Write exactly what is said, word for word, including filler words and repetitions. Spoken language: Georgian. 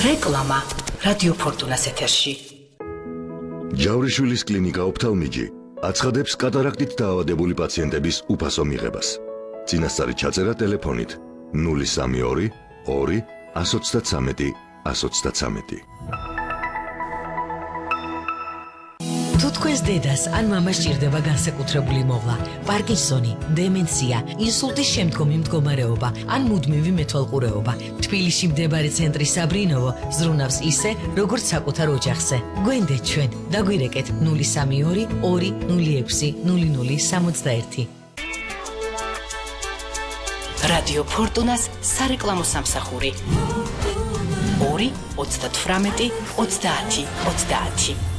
რეკლამა რადიო ფორტუნას ეთერში. ჯავრიშვილის კლინიკა ოფთალმიჯი აცხადებს კატარაქტით დაავადებული პაციენტების უფასო მიღებას. წინასწარი ჩაწერა ტელეფონით ნული სამი ორი ორი ათს ოცდათრამეტი ათს ოცდათრამეტი. თუ თქვენს დედას ან მამას სჭირდება განსაკუთრებული მოვლა, პარკინსონი, დემენცია, ინსულტის შემდგომი მდგომარეობა ან მუდმივი მეთვალყურეობა, თბილისში მდებარე ცენტრი საბრინოვო ზრუნავს ისე, როგორც საკუთარ ოჯახზე. გვენდეთ ჩვენ, დაგვირეკეთ ნული სამი ორი ორი ნული ექვსი ნული ნული სამოცდაერთი. რადიო ფორტუნას სარეკლამო სამსახური ორი ოცდათვრამეტი ოცდაათი ოცდაათი.